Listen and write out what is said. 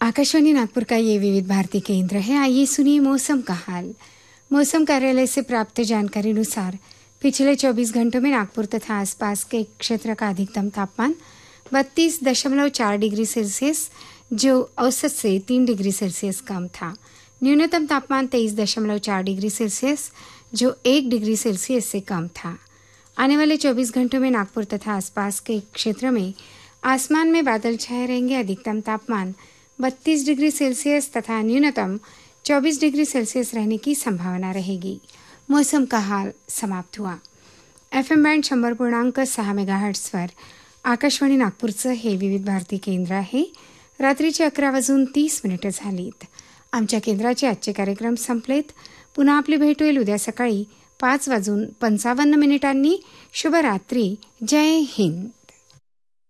आकाशवाणी नागपुर का ये विविध भारती केंद्र है। आइए सुनिए मौसम का हाल। मौसम कार्यालय से प्राप्त जानकारी अनुसार पिछले 24 घंटों में नागपुर तथा आसपास के क्षेत्र का अधिकतम तापमान 32.4 डिग्री सेल्सियस, जो औसत से 3 डिग्री सेल्सियस कम था। न्यूनतम तापमान 23.4 डिग्री सेल्सियस, जो 1 डिग्री सेल्सियस से कम था। आने वाले 24 घंटों में नागपुर तथा आसपास के क्षेत्र में आसमान में बादल छाए रहेंगे। अधिकतम तापमान 32 डिग्री सेल्सियस तथा न्यूनतम 24 डिग्री सेल्सियस रहने की संभावना रहेगी। मौसम का हाल समाप्त हुआ। FM बँड 100.6 मेगाहर्ट्झवर आकाशवाणी नागपूरचं हे विविध भारती केंद्र आहे। रात्रीचे 11:30 झालीत। आमच्या केंद्राचे आजचे कार्यक्रम संपलेत। पुन्हा आपली भेट होईल उद्या सकाळी 5:55 शुभरात्री। जय हिंद।